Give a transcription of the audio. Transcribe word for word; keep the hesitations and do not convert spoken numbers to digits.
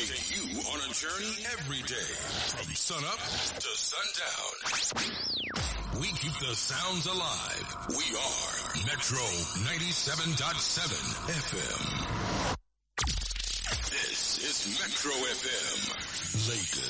take you on a journey every day from sunup to sundown. We keep the sounds alive. We are Metro ninety-seven point seven F M. This is Metro F M, Lagos.